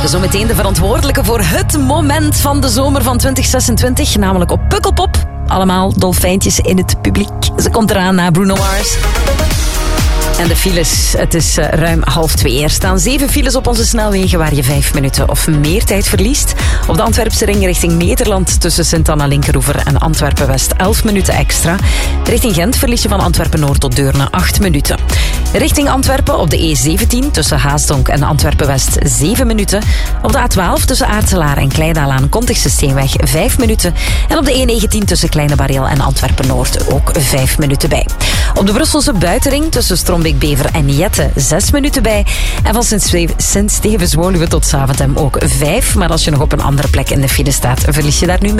Zometeen de verantwoordelijke voor het moment van de zomer van 2026, namelijk op Pukkelpop. Allemaal dolfijntjes in het publiek. Ze komt eraan na Bruno Mars. En de files, het is ruim 1:30. Er staan 7 files op onze snelwegen waar je 5 minuten of meer tijd verliest. Op de Antwerpse ring richting Nederland tussen Sint-Anna-Linkeroever en Antwerpen-West 11 minuten extra. Richting Gent verlies je van Antwerpen-Noord tot Deurne 8 minuten. Richting Antwerpen op de E17 tussen Haasdonk en Antwerpen-West 7 minuten. Op de A12 tussen Aartselaar en Kleidalaan Kontigse Steenweg 5 minuten. En op de E19 tussen Kleine Bareel en Antwerpen-Noord ook 5 minuten bij. Op de Brusselse buitenring tussen Strombeek-Bever en Jette 6 minuten bij. En van Sint-Stevens-Woluwe tot Zaventem ook 5. Maar als je nog op een andere plek in de file staat, verlies je daar nu